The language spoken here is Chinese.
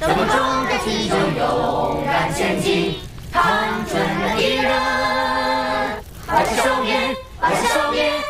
风中的啤酒勇敢前进，看准了敌人，摆起手面，摆起手面。